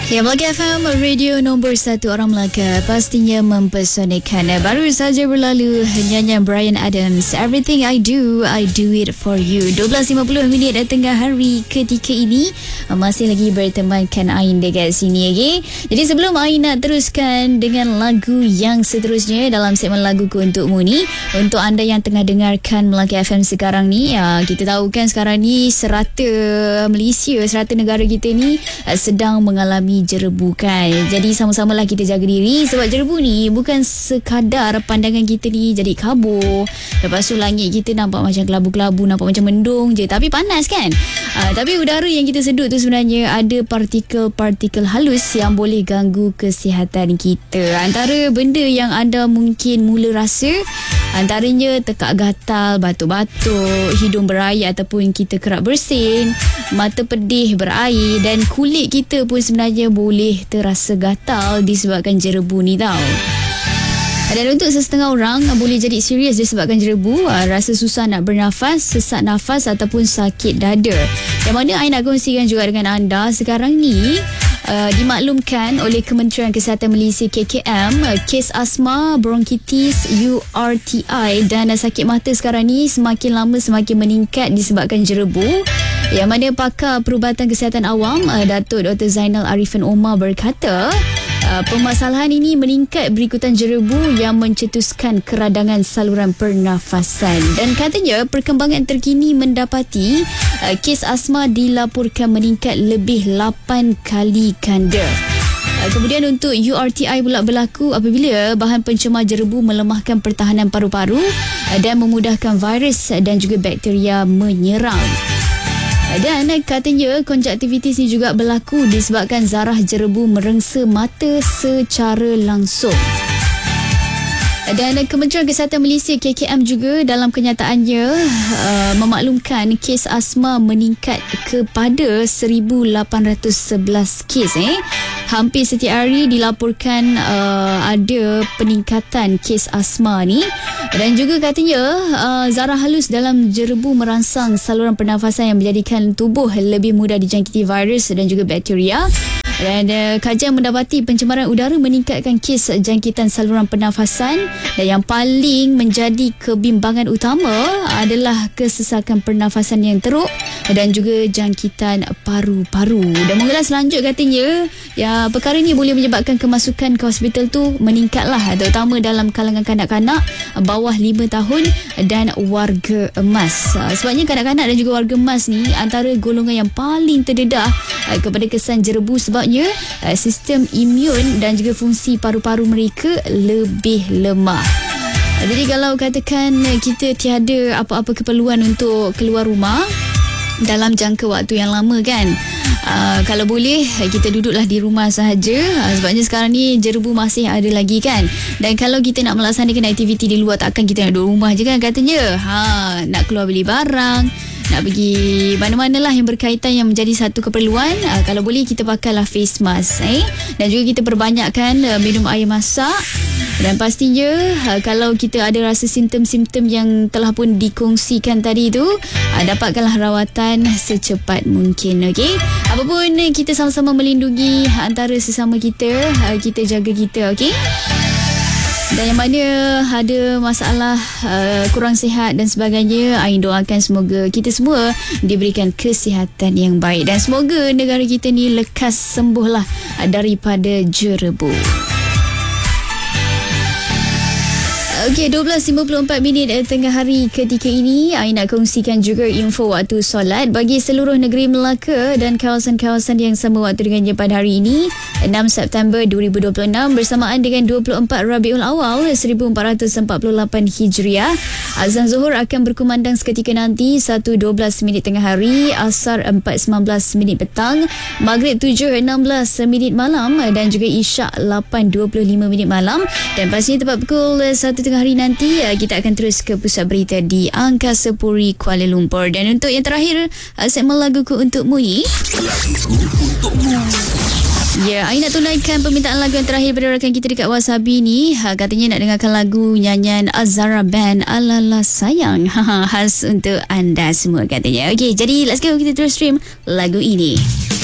Ya, Melaka FM, radio nombor 1 orang Melaka, pastinya mempesonakan. Baru saja berlalu nyanyian Bryan Adams, Everything I Do It For You. 12.50 minit tengah hari ketika ini. Masih lagi bertemankan Ain dekat sini, okay? Jadi sebelum Ain nak teruskan dengan lagu yang seterusnya dalam segmen Laguku Untukmu ni, untuk anda yang tengah dengarkan Melaka FM sekarang ni, kita tahu kan sekarang ni serata Malaysia, serata negara kita ni sedang mengalami jerebukan. Jadi sama-samalah kita jaga diri, sebab jerebu ni bukan sekadar pandangan kita ni jadi kabur, lepas tu langit kita nampak macam kelabu-kelabu, nampak macam mendung je, tapi panas kan. Tapi udara yang kita sedut tu sebenarnya ada partikel-partikel halus yang boleh ganggu kesihatan kita. Antara benda yang anda mungkin mula rasa antaranya tekak gatal, batuk-batuk, hidung berair ataupun kita kerap bersin, mata pedih berair, dan kulit kita pun sebenarnya boleh terasa gatal disebabkan jerebu ni tau. Dan untuk sesetengah orang boleh jadi serius disebabkan jerebu, rasa susah nak bernafas, sesak nafas ataupun sakit dada. Yang mana saya nak kongsikan juga dengan anda sekarang ni. Dimaklumkan oleh Kementerian Kesihatan Malaysia KKM, kes asma, bronkitis, URTI dan sakit mata sekarang ni semakin lama semakin meningkat disebabkan jerebu. Yang mana pakar perubatan kesihatan awam Datuk Dr. Zainal Arifin Omar berkata, permasalahan ini meningkat berikutan jerebu yang mencetuskan keradangan saluran pernafasan. Dan katanya perkembangan terkini mendapati kes asma dilaporkan meningkat lebih 8 kali ganda. Kemudian untuk URTI pula berlaku apabila bahan pencemar jerebu melemahkan pertahanan paru-paru dan memudahkan virus dan juga bakteria menyerang. Dan katanya konjaktivitis ni juga berlaku disebabkan zarah jerebu merengsa mata secara langsung. Dan Kementerian Kesihatan Malaysia KKM juga dalam kenyataannya memaklumkan kes asma meningkat kepada 1,811 kes. Hampir setiap hari dilaporkan ada peningkatan kes asma ni. Dan juga katanya zarah halus dalam jerebu merangsang saluran pernafasan yang menjadikan tubuh lebih mudah dijangkiti virus dan juga bakteria. Dan kajian mendapati pencemaran udara meningkatkan kes jangkitan saluran pernafasan, dan yang paling menjadi kebimbangan utama adalah kesesakan pernafasan yang teruk dan juga jangkitan paru-paru. Dan mengulas lanjut katanya, ya, perkara ni boleh menyebabkan kemasukan ke hospital tu meningkatlah, terutama dalam kalangan kanak-kanak bawah 5 tahun dan warga emas. Sebabnya kanak-kanak dan juga warga emas ni antara golongan yang paling terdedah kepada kesan jerebu, sebabnya sistem imun dan juga fungsi paru-paru mereka lebih lemah. Jadi kalau katakan kita tiada apa-apa keperluan untuk keluar rumah dalam jangka waktu yang lama kan, kalau boleh kita duduklah di rumah sahaja, sebabnya sekarang ni jerebu masih ada lagi kan. Dan kalau kita nak melaksanakan aktiviti di luar, takkan kita nak duduk rumah je kan katanya. Nak keluar beli barang, nak pergi mana-manalah yang berkaitan yang menjadi satu keperluan, kalau boleh kita pakailah face mask, dan juga kita perbanyakkan minum air masak. Dan pastinya kalau kita ada rasa simptom-simptom yang telah pun dikongsikan tadi tu, dapatkanlah rawatan secepat mungkin, okey? Apapun kita sama-sama melindungi antara sesama kita, kita jaga kita, okey? Dan yang mana ada masalah kurang sihat dan sebagainya, Ain doakan semoga kita semua diberikan kesihatan yang baik, dan semoga negara kita ni lekas sembuhlah daripada jerebu. Okey, 12.54 minit tengah hari ketika ini. Ain nak kongsikan juga info waktu solat bagi seluruh negeri Melaka dan kawasan-kawasan yang sama waktu dengannya pada hari ini, 6 September 2026 bersamaan dengan 24 Rabiul Awal 1448 Hijriah. Azan Zuhur akan berkumandang seketika nanti 1.12 minit tengah hari, Asar 4.19 minit petang, Maghrib 7.16 minit malam, dan juga Isyak 8.25 minit malam. Dan pastinya tepat pukul 1 tengah hari nanti kita akan terus ke pusat berita di Angkasa Puri, Kuala Lumpur. Dan untuk yang terakhir, segmen Laguku Untukmu ni, ya, Ain nak tunaikan permintaan lagu yang terakhir pada rakan kita dekat Wasabi ni. Katanya nak dengarkan lagu nyanyian Azara Band, Alala Sayang. Khas untuk anda semua katanya. Okey, jadi let's go, kita terus stream lagu ini.